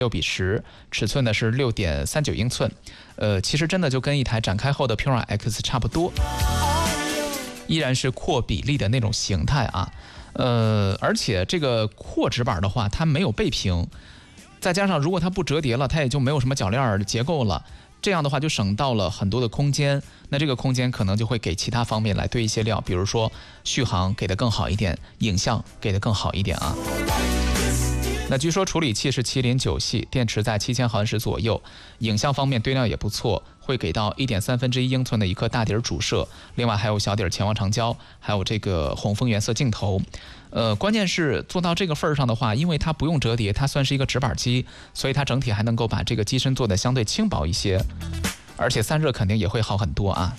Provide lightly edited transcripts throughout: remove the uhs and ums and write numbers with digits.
6:10，尺寸呢是6.39英寸。其实真的就跟一台展开后的 Pura X 差不多，依然是阔比例的那种形态啊。而且这个阔直板的话，它没有背屏，再加上如果它不折叠了，它也就没有什么铰链结构了。这样的话就省到了很多的空间，那这个空间可能就会给其他方面来堆一些料，比如说续航给的更好一点，影像给的更好一点啊。那据说处理器是麒麟9系，电池在7000毫安时左右，影像方面堆料也不错，会给到1.1/3英寸的一颗大底主摄，另外还有小底潜望长焦，还有这个红枫原色镜头。关键是做到这个份上的话，因为它不用折叠，它算是一个直板机，所以它整体还能够把这个机身做得相对轻薄一些，而且散热肯定也会好很多啊。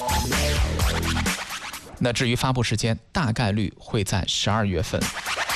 那至于发布时间，大概率会在12月份。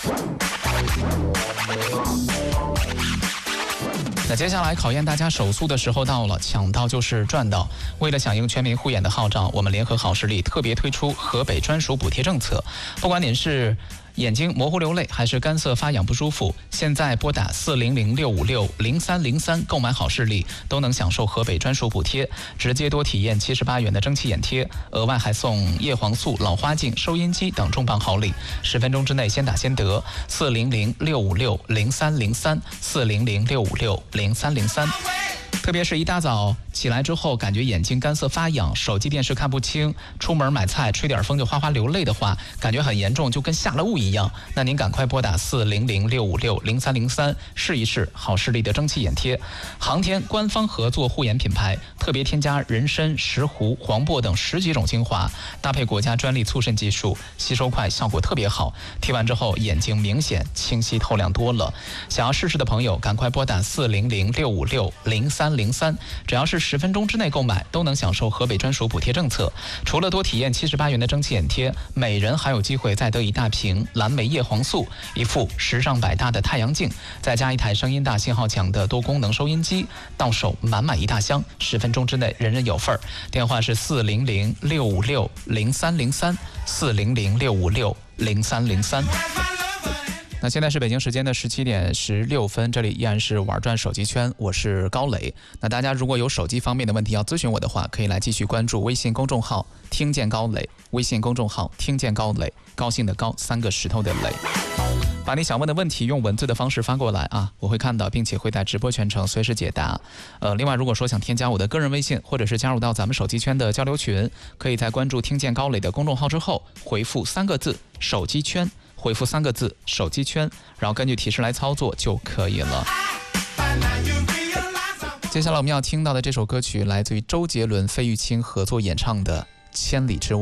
那接下来考验大家手速的时候到了，抢到就是赚到。为了响应全民护眼的号召，我们联合好视力特别推出河北专属补贴政策。不管您是眼睛模糊流泪还是干涩发痒不舒服，现在拨打400-656-0303购买好视力，都能享受河北专属补贴，直接多体验78元的蒸汽眼贴，额外还送叶黄素、老花镜、收音机等重磅好礼，10分钟之内先打先得。400-656-0303，400-656-0303。特别是一大早起来之后，感觉眼睛干涩发痒，手机电视看不清，出门买菜吹点风就哗哗流泪的话，感觉很严重，就跟下了雾一样。那您赶快拨打400-656-0303试一试好视力的蒸汽眼贴。航天官方合作护眼品牌，特别添加人参、石斛、黄柏等10几种精华，搭配国家专利促渗技术，吸收快，效果特别好。贴完之后眼睛明显清晰透亮多了。想要试试的朋友，赶快拨打400-656-0303，只要是10分钟之内购买，都能享受河北专属补贴政策。除了多体验78元的蒸汽眼贴，每人还有机会再得一大瓶蓝莓叶黄素，一副时尚百搭的太阳镜，再加一台声音大、信号强的多功能收音机，到手满满一大箱，10分钟之内人人有份。电话是400-656-0303，400-656-0303。那现在是北京时间的17:16，这里依然是玩转手机圈，我是高磊。那大家如果有手机方面的问题要咨询我的话，可以来继续关注微信公众号听见高磊，微信公众号听见高磊，高兴的高，3个石头的磊。把你想问的问题用文字的方式发过来啊，我会看到，并且会在直播全程随时解答。另外如果说想添加我的个人微信，或者是加入到咱们手机圈的交流群，可以在关注听见高磊的公众号之后，回复3个字手机圈，回复3个字手机圈，然后根据提示来操作就可以了。接下来我们要听到的这首歌曲来自于周杰伦、费玉清合作演唱的《千里之外》。